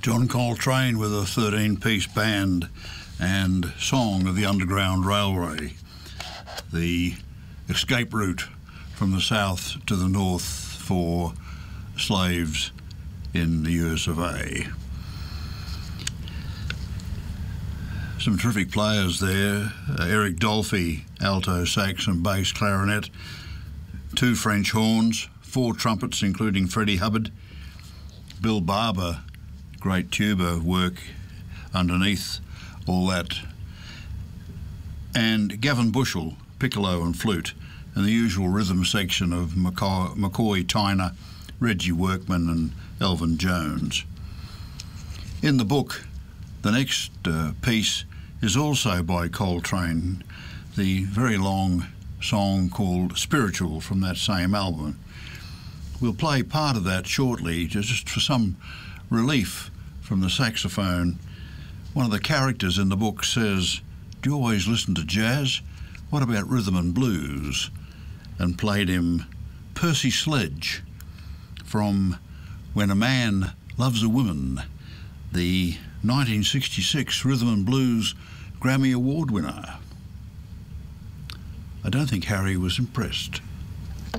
John Coltrane with a 13-piece band and Song of the Underground Railway, the escape route from the south to the north for slaves in the US of A. Some terrific players there, Eric Dolphy, alto sax and bass clarinet, 2 French horns, 4 trumpets including Freddie Hubbard, Bill Barber, great tuba work underneath all that, and Gavin Bushell, piccolo and flute, and the usual rhythm section of McCoy Tyner, Reggie Workman and Elvin Jones. In the book, the next piece is also by Coltrane, the very long song called Spiritual from that same album. We'll play part of that shortly, just for some relief from the saxophone. One of the characters in the book says, "Do you always listen to jazz? What about rhythm and blues?" And played him Percy Sledge from When a Man Loves a Woman, the 1966 Rhythm and Blues Grammy Award winner. I don't think Harry was impressed.